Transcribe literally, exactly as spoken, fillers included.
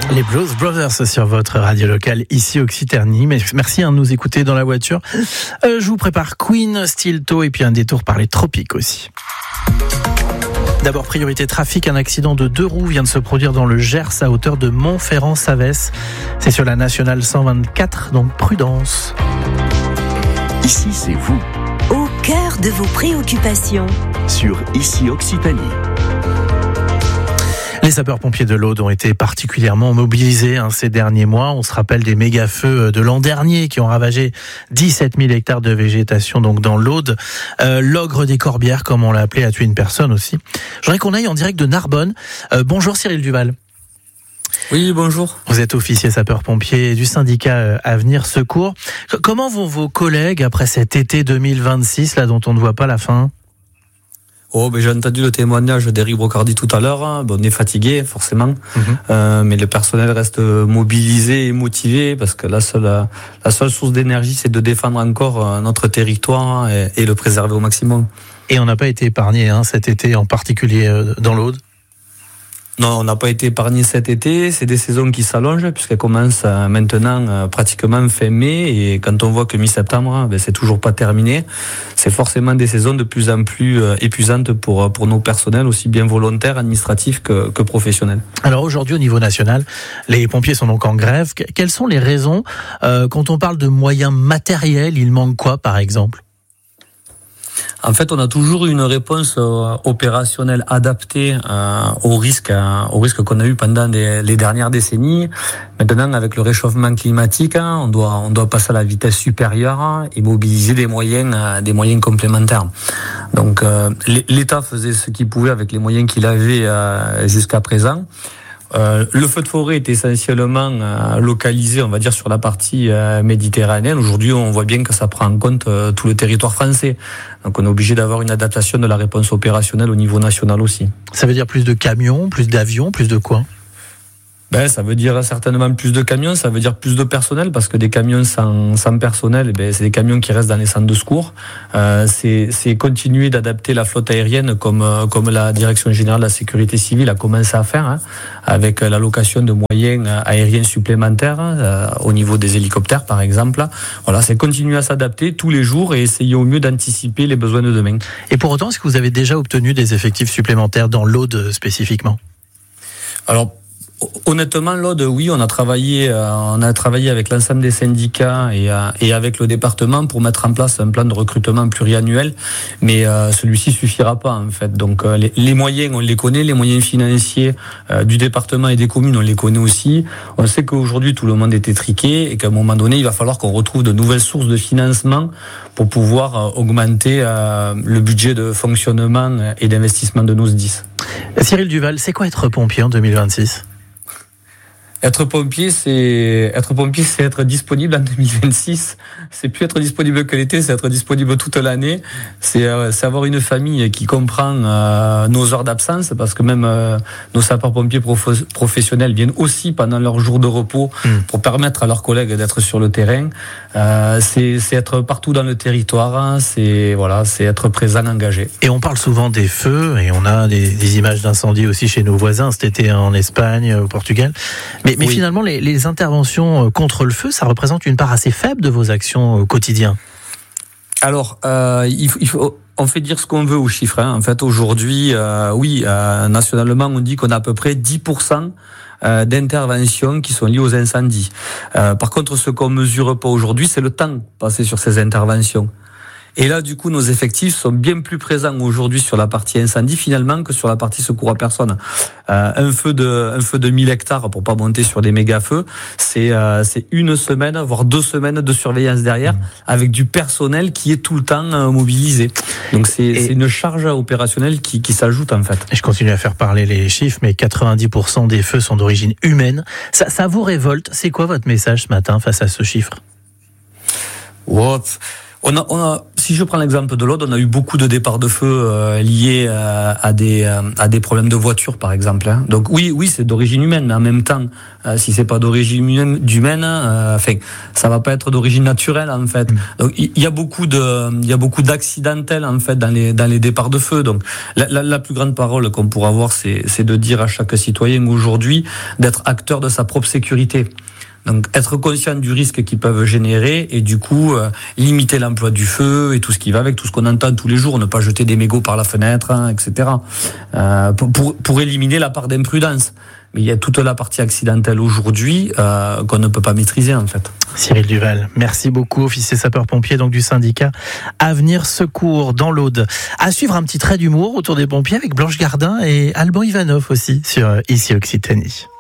Les Blues Brothers sur votre radio locale ici Occitanie. Merci de nous écouter dans la voiture. Euh, je vous prépare Queen, Stilto et puis un détour par les tropiques aussi. D'abord, priorité trafic, un accident de deux roues vient de se produire dans le Gers à hauteur de Montferrand-Savès. C'est sur la nationale cent vingt-quatre, donc prudence. Ici, c'est vous. Au cœur de vos préoccupations. Sur Ici Occitanie. Les sapeurs-pompiers de l'Aude ont été particulièrement mobilisés hein, ces derniers mois. On se rappelle des méga-feux de l'an dernier qui ont ravagé dix-sept mille hectares de végétation donc dans l'Aude. Euh, l'ogre des Corbières, comme on l'a appelé, a tué une personne aussi. Je voudrais qu'on aille en direct de Narbonne. Euh, bonjour Cyril Duval. Oui, bonjour. Vous êtes officier sapeur-pompier du syndicat Avenir Secours. Comment vont vos collègues après cet été deux mille vingt-six là dont on ne voit pas la fin ? Oh, ben j'ai entendu le témoignage d'Éric Brocardi tout à l'heure. Hein. Bon, on est fatigué, forcément, Mm-hmm. euh, mais le personnel reste mobilisé et motivé parce que la seule, la seule source d'énergie, c'est de défendre encore notre territoire et, et le préserver au maximum. Et on n'a pas été épargné hein, cet été, en particulier euh, dans l'Aude. Non, on n'a pas été épargné cet été. C'est des saisons qui s'allongent puisqu'elles commencent maintenant pratiquement fin mai. Et quand on voit que mi-septembre, ben, c'est toujours pas terminé, c'est forcément des saisons de plus en plus épuisantes pour, pour nos personnels, aussi bien volontaires, administratifs que, que professionnels. Alors aujourd'hui, au niveau national, les pompiers sont donc en grève. Quelles sont les raisons euh, quand on parle de moyens matériels, il manque quoi par exemple ? En fait, on a toujours une réponse euh, opérationnelle adaptée euh, au risque, euh, au risque qu'on a eu pendant les, les dernières décennies. Maintenant, avec le réchauffement climatique, hein, on doit, on doit passer à la vitesse supérieure hein, et mobiliser des moyens, euh, des moyens complémentaires. Donc, euh, l'État faisait ce qu'il pouvait avec les moyens qu'il avait euh, jusqu'à présent. Euh, le feu de forêt est essentiellement euh, localisé, on va dire, sur la partie euh, méditerranéenne. Aujourd'hui, on voit bien que ça prend en compte euh, tout le territoire français. Donc, on est obligé d'avoir une adaptation de la réponse opérationnelle au niveau national aussi. Ça veut dire plus de camions, plus d'avions, plus de quoi ? Ben, ça veut dire certainement plus de camions, ça veut dire plus de personnel, parce que des camions sans, sans personnel, ben, c'est des camions qui restent dans les centres de secours. Euh, c'est, c'est continuer d'adapter la flotte aérienne comme, comme la Direction Générale de la Sécurité Civile a commencé à faire, hein, avec l'allocation de moyens aériens supplémentaires, euh, au niveau des hélicoptères, par exemple. Voilà, c'est continuer à s'adapter tous les jours et essayer au mieux d'anticiper les besoins de demain. Et pour autant, est-ce que vous avez déjà obtenu des effectifs supplémentaires dans l'Aude spécifiquement ? Alors, honnêtement, l'Aude, oui, on a travaillé, euh, on a travaillé avec l'ensemble des syndicats et, euh, et avec le département pour mettre en place un plan de recrutement pluriannuel, mais euh, celui-ci suffira pas en fait. Donc euh, les, les moyens, on les connaît, les moyens financiers euh, du département et des communes, on les connaît aussi. On sait qu'aujourd'hui tout le monde est étriqué et qu'à un moment donné, il va falloir qu'on retrouve de nouvelles sources de financement pour pouvoir euh, augmenter euh, le budget de fonctionnement et d'investissement de nos S D I S. Cyril Duval, c'est quoi être pompier en deux mille vingt-six ? Être pompier, c'est être pompier, c'est être disponible en deux mille vingt-six. C'est plus être disponible que l'été, c'est être disponible toute l'année. C'est, euh, c'est avoir une famille qui comprend euh, nos heures d'absence, parce que même euh, nos sapeurs-pompiers prof- professionnels viennent aussi pendant leurs jours de repos mmh. pour permettre à leurs collègues d'être sur le terrain. Euh, c'est, c'est être partout dans le territoire. Hein, c'est voilà, c'est être présent, engagé. Et on parle souvent des feux, et on a des, des images d'incendies aussi chez nos voisins. Cet été en Espagne, au Portugal. Mais, mais oui. Finalement, les, les interventions contre le feu, ça représente une part assez faible de vos actions au quotidien. Alors, euh, il, faut, il faut, on fait dire ce qu'on veut aux chiffres. Hein. En fait, aujourd'hui, euh, oui, euh, nationalement, on dit qu'on a à peu près dix pour cent d'interventions qui sont liées aux incendies. Euh, par contre, ce qu'on mesure pas aujourd'hui, c'est le temps passé sur ces interventions. Et là, du coup, nos effectifs sont bien plus présents aujourd'hui sur la partie incendie, finalement, que sur la partie secours à personne. Euh, un feu de, un feu de mille hectares, pour pas monter sur des méga feux, c'est, euh, c'est une semaine, voire deux semaines de surveillance derrière, mmh. avec du personnel qui est tout le temps euh, mobilisé. Donc, c'est, et c'est une charge opérationnelle qui, qui s'ajoute, en fait. Je continue à faire parler les chiffres, mais quatre-vingt-dix pour cent des feux sont d'origine humaine. Ça, ça vous révolte. C'est quoi votre message ce matin face à ce chiffre? Wow. On a, on a, si je prends l'exemple de l'Aude, on a eu beaucoup de départs de feu euh, liés euh, à des euh, à des problèmes de voiture, par exemple. Hein. Donc oui, oui, c'est d'origine humaine, mais en même temps, euh, si c'est pas d'origine humaine, humaine, euh, enfin, ça va pas être d'origine naturelle en fait. Mmh. Donc il y, y a beaucoup de, il y a beaucoup d'accidentels en fait dans les dans les départs de feu. Donc la, la, la plus grande parole qu'on pourra avoir, c'est c'est de dire à chaque citoyen aujourd'hui d'être acteur de sa propre sécurité. Donc être conscient du risque qu'ils peuvent générer et du coup euh, limiter l'emploi du feu et tout ce qui va avec, tout ce qu'on entend tous les jours, ne pas jeter des mégots par la fenêtre, hein, et cetera. Euh, pour, pour, pour éliminer la part d'imprudence. Mais il y a toute la partie accidentelle aujourd'hui euh, qu'on ne peut pas maîtriser en fait. Cyril Duval, merci beaucoup, officier sapeur-pompier donc du syndicat Avenir Secours dans l'Aude. À suivre un petit trait d'humour autour des pompiers avec Blanche Gardin et Alban Ivanov aussi sur Ici Occitanie.